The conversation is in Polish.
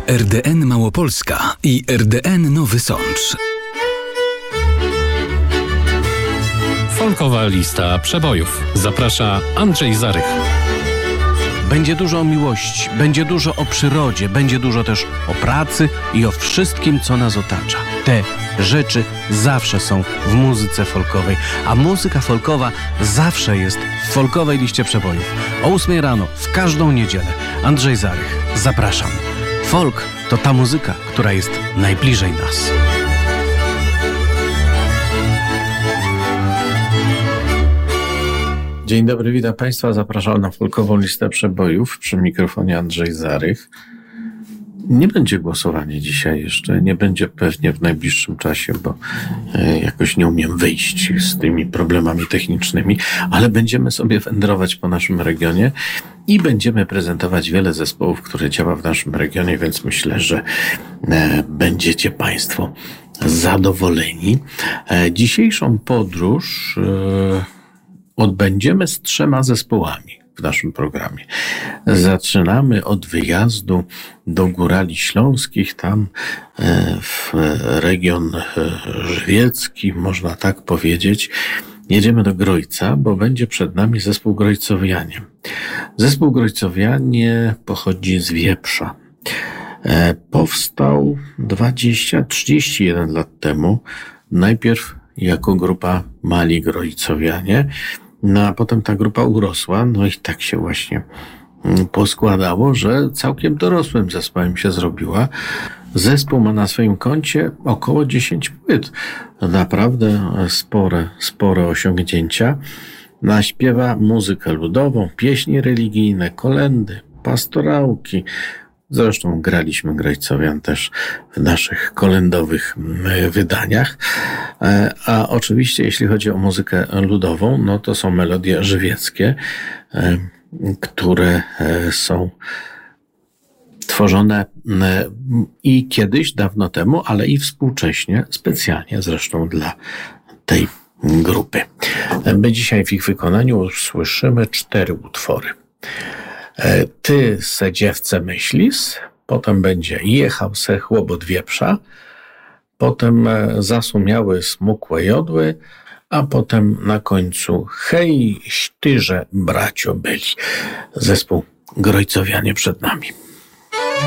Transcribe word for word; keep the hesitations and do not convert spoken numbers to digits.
R D N Małopolska i R D N Nowy Sącz. Folkowa lista przebojów. Zaprasza Andrzej Zarych. Będzie dużo o miłości, będzie dużo o przyrodzie, będzie dużo też o pracy i o wszystkim, co nas otacza. Te rzeczy zawsze są w muzyce folkowej, a muzyka folkowa zawsze jest w folkowej liście przebojów. O ósmej rano, w każdą niedzielę. Andrzej Zarych, zapraszam. Folk to ta muzyka, która jest najbliżej nas. Dzień dobry, witam Państwa. Zapraszam na folkową listę przebojów. Przy mikrofonie Andrzej Zarych. Nie będzie głosowania dzisiaj jeszcze. Nie będzie pewnie w najbliższym czasie, bo jakoś nie umiem wyjść z tymi problemami technicznymi, ale będziemy sobie wędrować po naszym regionie i będziemy prezentować wiele zespołów, które działa w naszym regionie, więc myślę, że będziecie Państwo zadowoleni. Dzisiejszą podróż odbędziemy z trzema zespołami w naszym programie. Zaczynamy od wyjazdu do Górali Śląskich, tam w region żywiecki, można tak powiedzieć. Jedziemy do Grojca, bo będzie przed nami zespół Grojcowianie. Zespół Grojcowianie pochodzi z Wieprza. Powstał dwadzieścia trzydzieści jeden lat temu. Najpierw jako grupa Mali Grojcowianie, no a potem ta grupa urosła, no i tak się właśnie poskładało, że całkiem dorosłym zespołem się zrobiła. Zespół ma na swoim koncie około dziesięć płyt. Naprawdę spore, spore osiągnięcia. Naśpiewa muzykę ludową, pieśni religijne, kolędy, pastorałki. Zresztą graliśmy Grojcowian też w naszych kolędowych wydaniach. A oczywiście jeśli chodzi o muzykę ludową, no to są melodie żywieckie, które są tworzone i kiedyś, dawno temu, ale i współcześnie, specjalnie zresztą dla tej grupy. My dzisiaj w ich wykonaniu usłyszymy cztery utwory. Ty se dziewce myślis, potem będzie Jechał se chłopot wieprza, potem Zasumiały smukłe jodły, a potem na końcu Hej, śtyże bracio byli. Zespół Grojcowianie przed nami.